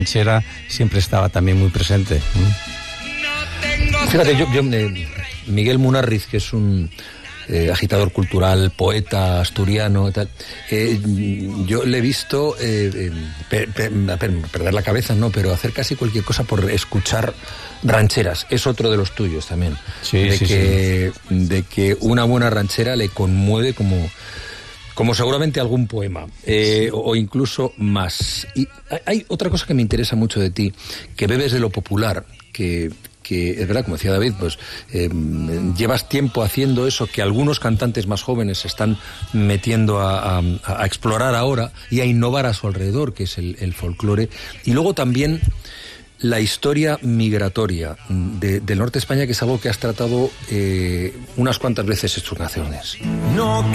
ranchera siempre estaba también muy presente. Fíjate, Miguel Munarriz, que es un agitador cultural, poeta asturiano y tal, yo le he visto perder la cabeza, no, pero hacer casi cualquier cosa por escuchar rancheras. Es otro de los tuyos también. Sí. De que una buena ranchera le conmueve como seguramente algún poema, o incluso más. Y hay otra cosa que me interesa mucho de ti, que bebes de lo popular, que es verdad, como decía David, pues llevas tiempo haciendo eso que algunos cantantes más jóvenes se están metiendo a explorar ahora y a innovar a su alrededor, que es el folclore. Y luego también la historia migratoria del norte de España, que es algo que has tratado unas cuantas veces en tus canciones.